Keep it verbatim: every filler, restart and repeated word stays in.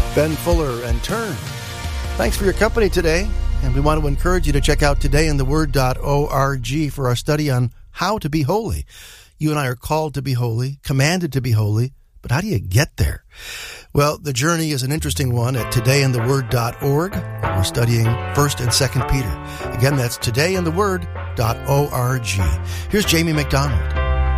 Ben Fuller and Turn. Thanks for your company today, and we want to encourage you to check out today in the word dot org for our study on how to be holy. You and I are called to be holy, commanded to be holy, but how do you get there? Well, the journey is an interesting one at today in the word dot org. We're studying First and Second Peter. Again, that's today in the word dot org. Here's Jamie McDonald.